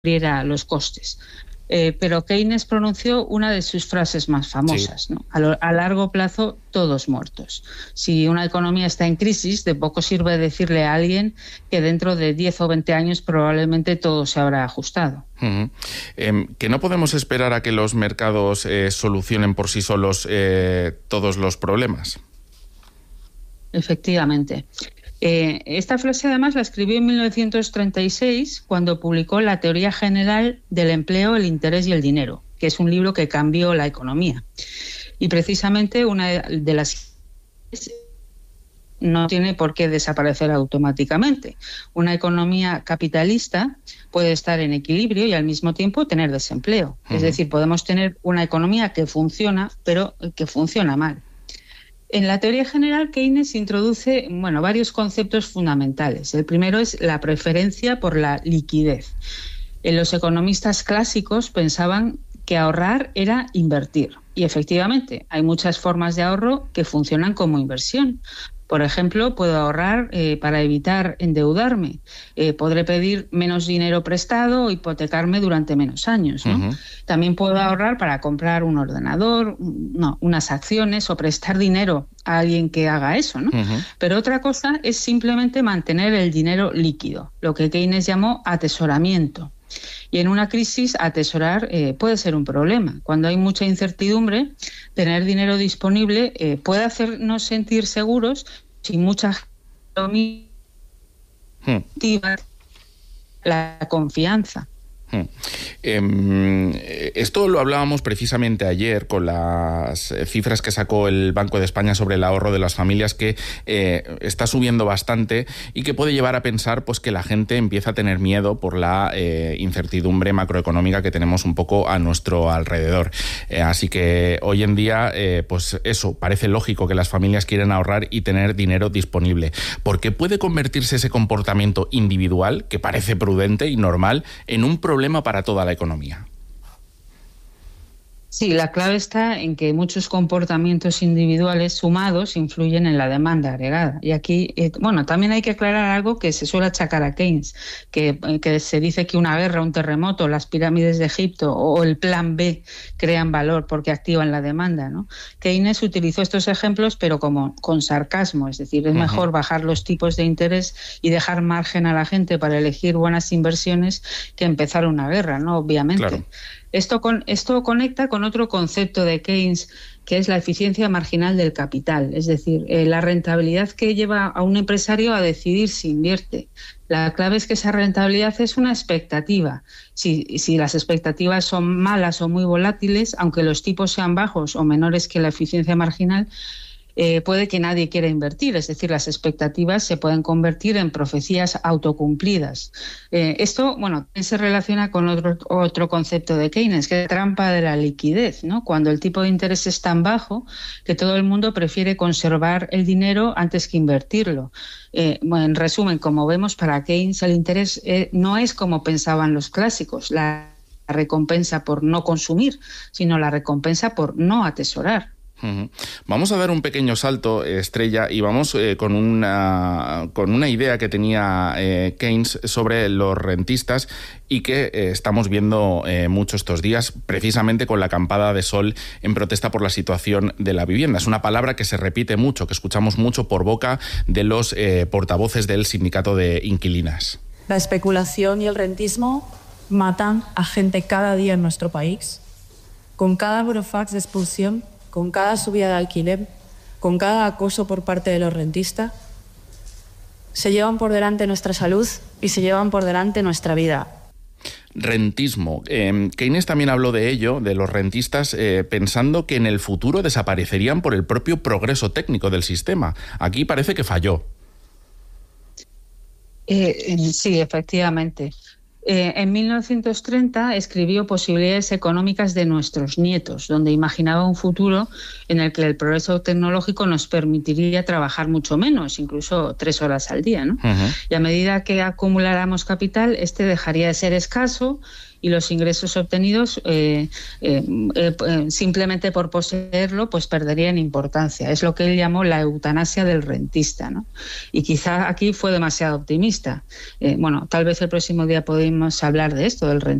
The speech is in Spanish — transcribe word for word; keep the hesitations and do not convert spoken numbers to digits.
cubriera los costes. Eh, pero Keynes pronunció una de sus frases más famosas, sí. ¿no? A, lo, a largo plazo, todos muertos. Si una economía está en crisis, de poco sirve decirle a alguien que dentro de diez o veinte años probablemente todo se habrá ajustado. Uh-huh. Eh, que no podemos esperar a que los mercados eh, solucionen por sí solos eh, todos los problemas. Efectivamente. Eh, esta frase además la escribió en mil novecientos treinta y seis cuando publicó La teoría general del empleo, el interés y el dinero, que es un libro que cambió la economía. Y precisamente una de las no tiene por qué desaparecer automáticamente. Una economía capitalista puede estar en equilibrio y al mismo tiempo tener desempleo. Uh-huh. Es decir, podemos tener una economía que funciona, pero que funciona mal. En la teoría general, Keynes introduce bueno, varios conceptos fundamentales. El primero es la preferencia por la liquidez. Los economistas clásicos pensaban que ahorrar era invertir. Y efectivamente, hay muchas formas de ahorro que funcionan como inversión. Por ejemplo, puedo ahorrar eh, para evitar endeudarme. Eh, podré pedir menos dinero prestado o hipotecarme durante menos años, ¿no? Uh-huh. También puedo ahorrar para comprar un ordenador, no, unas acciones o prestar dinero a alguien que haga eso, ¿no? Uh-huh. Pero otra cosa es simplemente mantener el dinero líquido, lo que Keynes llamó atesoramiento. Y en una crisis, atesorar eh, puede ser un problema. Cuando hay mucha incertidumbre, tener dinero disponible eh, puede hacernos sentir seguros sin mucha hmm. la confianza. Hmm. Eh, esto lo hablábamos precisamente ayer con las cifras que sacó el Banco de España sobre el ahorro de las familias, que eh, está subiendo bastante y que puede llevar a pensar pues, que la gente empieza a tener miedo por la eh, incertidumbre macroeconómica que tenemos un poco a nuestro alrededor. Eh, así que hoy en día, eh, pues eso, parece lógico que las familias quieran ahorrar y tener dinero disponible, porque puede convertirse ese comportamiento individual, que parece prudente y normal, en un problema para toda la economía. Sí, la clave está en que muchos comportamientos individuales sumados influyen en la demanda agregada. Y aquí, eh, bueno, también hay que aclarar algo que se suele achacar a Keynes, que, que se dice que una guerra, un terremoto, las pirámides de Egipto o el plan B crean valor porque activan la demanda, ¿no? Keynes utilizó estos ejemplos, pero como con sarcasmo, es decir, es uh-huh. mejor bajar los tipos de interés y dejar margen a la gente para elegir buenas inversiones que empezar una guerra, ¿no? Obviamente. Claro. Esto, con, esto conecta con otro concepto de Keynes, que es la eficiencia marginal del capital, es decir, eh, la rentabilidad que lleva a un empresario a decidir si invierte. La clave es que esa rentabilidad es una expectativa. Si, si las expectativas son malas o muy volátiles, aunque los tipos sean bajos o menores que la eficiencia marginal, Eh, puede que nadie quiera invertir, es decir, las expectativas se pueden convertir en profecías autocumplidas. Eh, esto, bueno, se relaciona con otro, otro concepto de Keynes, que es la trampa de la liquidez, ¿no? Cuando el tipo de interés es tan bajo que todo el mundo prefiere conservar el dinero antes que invertirlo. Eh, bueno, en resumen, como vemos, para Keynes el interés eh, no es como pensaban los clásicos, la recompensa por no consumir, sino la recompensa por no atesorar. Uh-huh. Vamos a dar un pequeño salto, Estrella, y vamos eh, con una con una idea que tenía eh, Keynes sobre los rentistas y que eh, estamos viendo eh, mucho estos días, precisamente con la acampada de sol en protesta por la situación de la vivienda. Es una palabra que se repite mucho, que escuchamos mucho por boca de los eh, portavoces del sindicato de inquilinas. La especulación y el rentismo matan a gente cada día en nuestro país. Con cada burofax de expulsión, con cada subida de alquiler, con cada acoso por parte de los rentistas, se llevan por delante nuestra salud y se llevan por delante nuestra vida. Rentismo. Eh, Keynes también habló de ello, de los rentistas, eh, pensando que en el futuro desaparecerían por el propio progreso técnico del sistema. Aquí parece que falló. Eh, sí, efectivamente. Eh, en mil novecientos treinta escribió Posibilidades económicas de nuestros nietos, donde imaginaba un futuro en el que el progreso tecnológico nos permitiría trabajar mucho menos, incluso tres horas al día, ¿no? Uh-huh. Y a medida que acumuláramos capital, este dejaría de ser escaso y los ingresos obtenidos eh, eh, eh, simplemente por poseerlo pues perderían importancia. Es lo que él llamó la eutanasia del rentista, ¿no? Y quizá aquí fue demasiado optimista. Eh, bueno, tal vez el próximo día podemos oímos hablar de esto, del